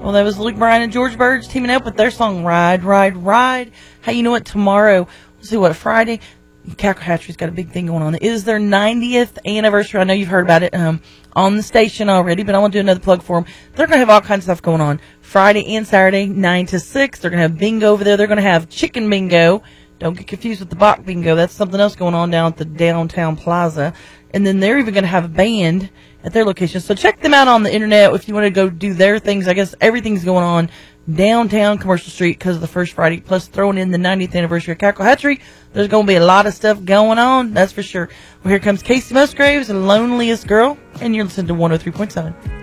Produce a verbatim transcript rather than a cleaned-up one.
Well, that was Luke Bryan and George Burge teaming up with their song Ride, Ride, Ride. Hey, you know what? Tomorrow, we'll see what, Friday, Cackle Hatchery's got a big thing going on. It is their ninetieth anniversary. I know you've heard about it um, on the station already, but I want to do another plug for them. They're going to have all kinds of stuff going on Friday and Saturday, nine to six. They're going to have bingo over there. They're going to have chicken bingo. Don't get confused with the Bach bingo. That's something else going on down at the downtown plaza. And then they're even going to have a band at their location. So check them out on the internet if you want to go do their things. I guess everything's going on downtown Commercial Street because of the first Friday, plus throwing in the ninetieth anniversary of Cackle Hatchery. There's going to be a lot of stuff going on, that's for sure. Well, here comes Casey Musgraves and Loneliest Girl, and you're listening to one oh three point seven.